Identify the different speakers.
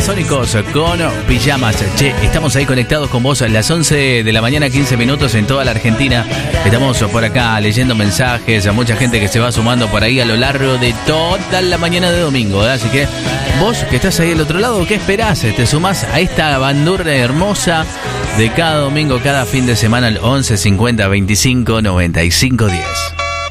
Speaker 1: Babasónicos con pijamas. Che, estamos ahí conectados con vos a las 11 de la mañana, 15 minutos en toda la Argentina. Estamos por acá leyendo mensajes, a mucha gente que se va sumando por ahí a lo largo de toda la mañana de domingo, ¿eh? Así que vos que estás ahí al otro lado, ¿qué esperás? Te sumás a esta bandurria hermosa de cada domingo, cada fin de semana al 11 50 25 95 10.